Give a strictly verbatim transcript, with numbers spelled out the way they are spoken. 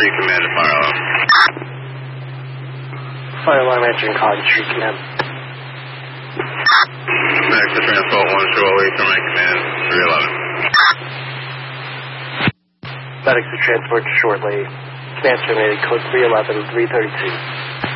Street Command to fire alarm. Fire alarm answering Cottage Street Command. Max to transport one shortly from my command, three eleven. Medics to transport shortly. Command terminated, code three eleven, three thirty-two.